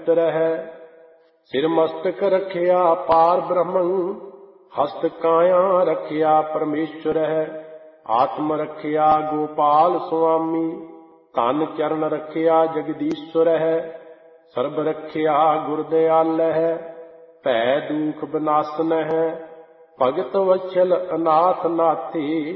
पवित्र है। सिर मस्तक रखिया पार ब्रह्मं, हस्त काया रखिया परमेश्वर है। आत्म रखिया गोपाल स्वामी, तन चरण रखिया जगदीश्वर है। सर्ब रखिया गुरदयाल है, भै दुख विनाशन है। भगत वत्सल अनाथ नाथी,